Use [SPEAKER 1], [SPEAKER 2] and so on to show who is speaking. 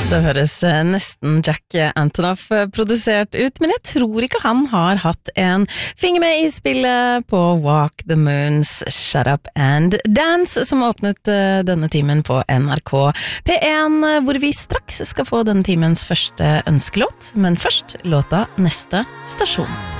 [SPEAKER 1] Det høres nesten Jack Antonoff produsert ut, men jeg tror ikke han har hatt en finger med i spillet på Walk the Moons Shut Up and Dance, som åpnet denne timen på NRK P1, hvor vi straks skal få denne timens første ønskelåt, men først låta Neste Stasjon.